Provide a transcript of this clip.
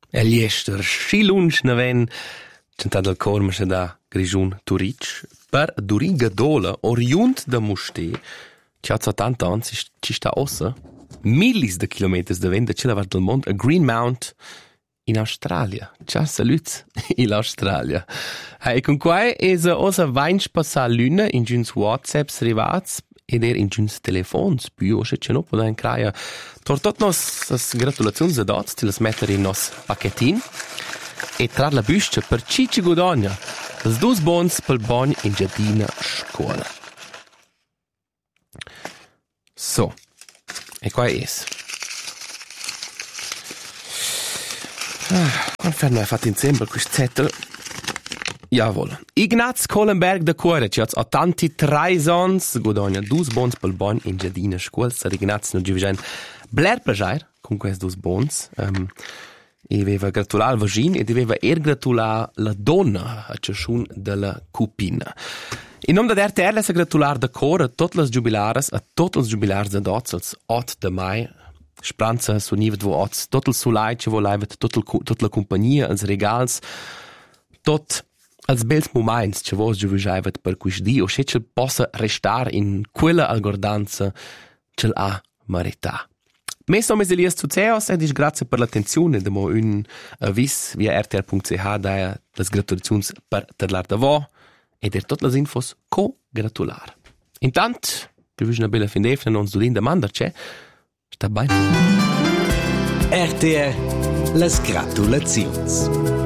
E l'ester sci lunch naven centad al corma da Grigiun Turic per Duriga Dola oriunt da Musté. C'ha 80 anni ci sta ossa. Millis de chilometri da venda c'è la part del mondo a Green Mount in Australia. Ciao, salut in Australia. E con qua è osa vainch passar l'una in giuns WhatsApps rivats ed in giuns telefons. Più c'è no poda in craia. Tortot nos gratulazioni da dots, ti las mettere in nos pacchetin e tra la buscia per Cici Guadagna. Les dus bons pel bon in giardina scuola. So. E qua è. Quando fermo hai fatto insieme questo zettel? Jawohl. Ignaz Kohlenberg de Cuore, ci ha 83 anni, guadagna dus bons pel bon in giardina scuola. Sar Ignaz non giuvigen bler plagiar con questi dus bons. E aveva gratulato il vagin e aveva gratulato la donna a ciascun della cupina. In nome da RTL si gratulare da cuore a tutte le giubilares, a tutti i giubilars da dozzels 8 de mai. Speranza su nivel dvo ots, tutto il sulai che voleva, tutta la compagnia, els regals, tot els bels moments che vos giuvigiava per quis di, o se ce possa restare in quella algordanza ce l'ha marità. Mes nomes Elias Zuzeos e grazie per l'attenzione, demo un avvis via rtl.ch da les gratulazioni per terlar da vo ed tutte le infos co-gratular. Intanto, vi una bella fin d'efna, non so linda manda c'è, sta bene. RTR, les gratulazioni.